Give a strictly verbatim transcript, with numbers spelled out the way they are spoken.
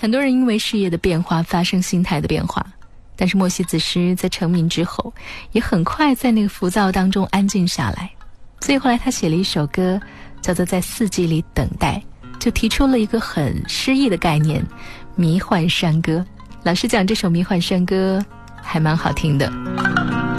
很多人因为事业的变化发生心态的变化，但是莫西子诗在成名之后也很快在那个浮躁当中安静下来，所以后来他写了一首歌叫做在四季里等待，就提出了一个很诗意的概念，迷幻山歌。老实讲，这首迷幻山歌还蛮好听的。